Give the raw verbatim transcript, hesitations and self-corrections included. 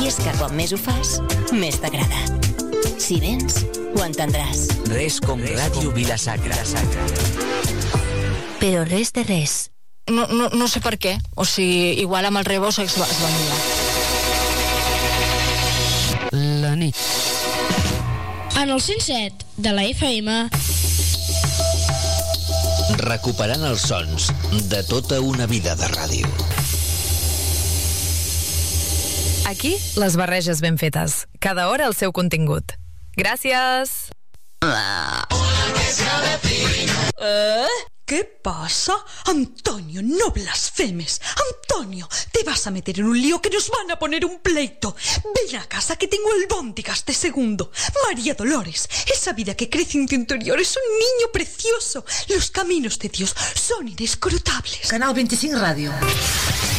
I és que quan més ho fas, més t'agrada. Si vens, ho entendràs. Res com Ràdio Vila-sacra. Però res de res. No, no, no sé per què. O sigui, igual amb el rebost es va, es va anul·lar. La nit. En el cent set de la F M. Recuperant els sons de tota una vida de ràdio. Aquí, les barreges ben fetes. Cada hora el seu contingut. Gràcies! ¿Eh? ¿Qué pasa? Antonio, no blasfemes. Antonio, te vas a meter en un lío que nos van a poner un pleito. Ven a casa que tengo albóndigas de segundo. María Dolores, esa vida que crece en tu interior es un niño precioso. Los caminos de Dios son inescrutables. Canal veinticinc Ràdio.